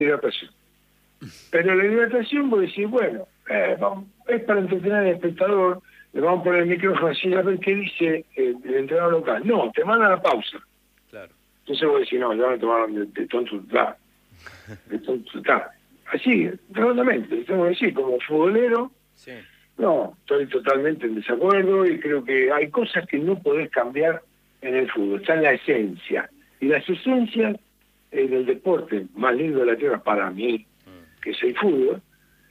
hidratación. Pero la hidratación, vos decís, bueno, es para entretener al espectador, le vamos a poner el micrófono así a ver qué dice el entrenador local. No, te manda la pausa. Claro. Entonces vos decís, no, ya me tomaron de tonto, de tonto. Así, redondamente, tengo que decir, como futbolero, Sí. no, estoy totalmente en desacuerdo y creo que hay cosas que no podés cambiar en el fútbol, está en la esencia. Y las esencias del deporte más lindo de la tierra para mí, que es el fútbol,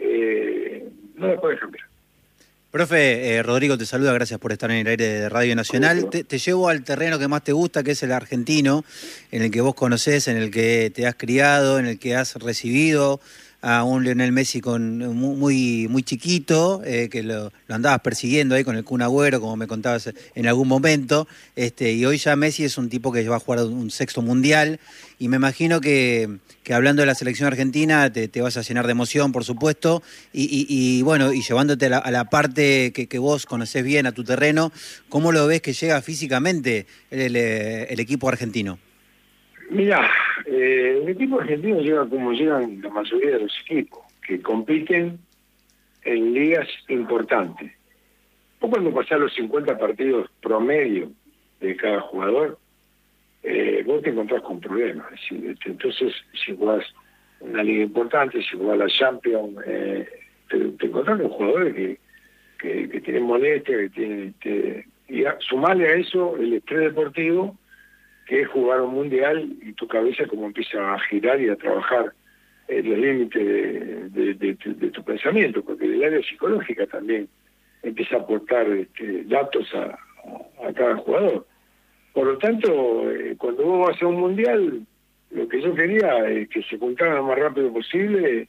no las podés cambiar. Profe, Rodrigo te saluda, gracias por estar en el aire de Radio Nacional. Te llevo al terreno que más te gusta, que es el argentino, en el que vos conocés, en el que te has criado, en el que has recibido a un Lionel Messi muy chiquito, que lo andabas persiguiendo ahí con el Kun Agüero, como me contabas en algún momento, y hoy ya Messi es un tipo que va a jugar un sexto mundial, y me imagino que hablando de la selección argentina te vas a llenar de emoción, por supuesto, y bueno, y llevándote a la parte que vos conocés bien, a tu terreno, ¿cómo lo ves que llega físicamente el equipo argentino? Mirá, el equipo argentino llega como llegan la mayoría de los equipos, que compiten en ligas importantes. Vos cuando pasás los 50 partidos promedio de cada jugador, vos te encontrás con problemas. Entonces, si jugás una liga importante, si jugás la Champions, te encontrás con jugadores que tienen molestia, que tienen... y sumarle a eso el estrés deportivo, que es jugar un mundial y tu cabeza como empieza a girar y a trabajar los límites de tu pensamiento, porque el área psicológica también empieza a aportar datos a cada jugador. Por lo tanto, cuando vos vas a un mundial, lo que yo quería es que se juntaran lo más rápido posible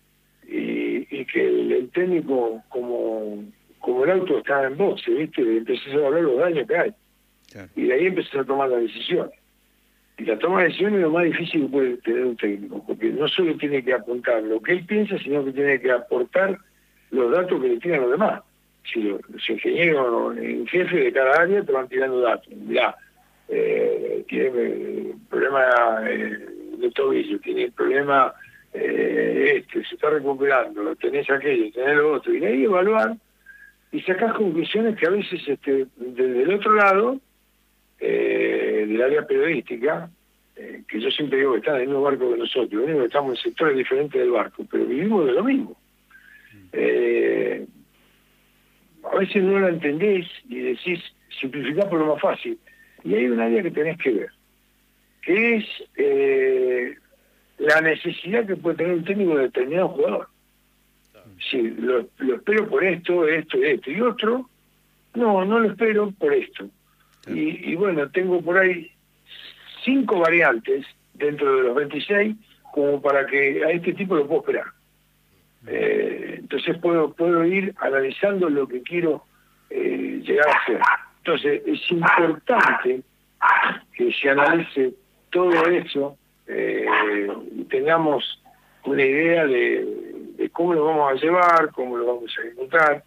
y que el técnico, como el auto está en boxe, ¿viste? Empezás a ver los daños que hay. Claro. Y de ahí empezás a tomar las decisiones. Y la toma de decisiones es lo más difícil que puede tener un técnico, porque no solo tiene que apuntar lo que él piensa, sino que tiene que aportar los datos que le tiran los demás. Si los ingenieros en jefe de cada área te van tirando datos. Mirá, tiene problema de tobillo, tiene problema se está recuperando, tenés aquello, tenés lo otro. Y de ahí evaluar y sacás conclusiones que a veces desde el otro lado, del área periodística, que yo siempre digo que están en el mismo barco que nosotros, lo único que estamos en sectores diferentes del barco, pero vivimos de lo mismo. A veces no lo entendés y decís, simplificá por lo más fácil. Y hay un área que tenés que ver, que es la necesidad que puede tener un técnico de determinado jugador. Si lo espero por esto, y otro, no lo espero por esto. Y bueno, tengo por ahí 5 variantes dentro de los 26 como para que a este tipo lo puedo esperar. Entonces puedo ir analizando lo que quiero llegar a hacer. Entonces es importante que se analice todo eso y tengamos una idea de cómo lo vamos a llevar, cómo lo vamos a ejecutar,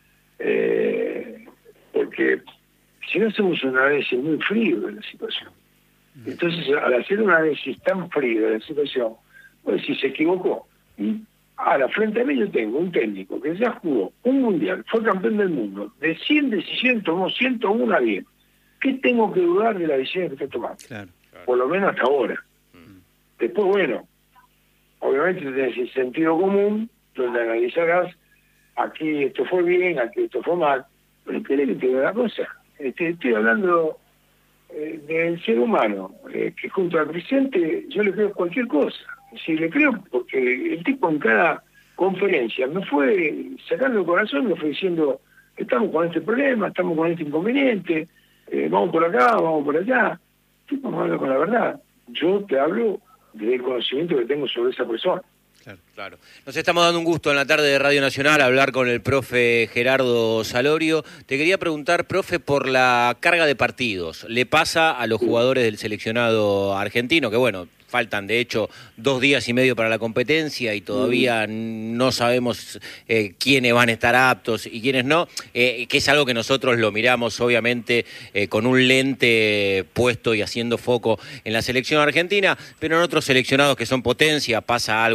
porque si no hacemos un análisis muy frío de la situación, entonces al hacer un análisis tan frío de la situación, pues si se equivocó, y ahora frente a mí yo tengo un técnico que ya jugó un mundial, fue campeón del mundo, de 100 decisiones tomó 101 bien. ¿Qué tengo que dudar de la decisión que está tomando? Claro. Por lo menos hasta ahora. Después, bueno, obviamente tenés el sentido común, donde analizarás, aquí esto fue bien, aquí esto fue mal, pero querés que te diga una cosa, estoy hablando del ser humano, que junto al presidente yo le creo cualquier cosa. Sí, le creo porque el tipo en cada conferencia me fue sacando el corazón, me fue diciendo, estamos con este problema, estamos con este inconveniente, vamos por acá, vamos por allá. El tipo me habla con la verdad. Yo te hablo del conocimiento que tengo sobre esa persona. Claro. Nos estamos dando un gusto en la tarde de Radio Nacional a hablar con el profe Gerardo Salorio. Te quería preguntar, profe, por la carga de partidos. ¿Le pasa a los jugadores del seleccionado argentino, que bueno, faltan de hecho 2 días y medio para la competencia y todavía no sabemos quiénes van a estar aptos y quiénes no, que es algo que nosotros lo miramos obviamente con un lente puesto y haciendo foco en la selección argentina, pero en otros seleccionados que son potencia pasa algo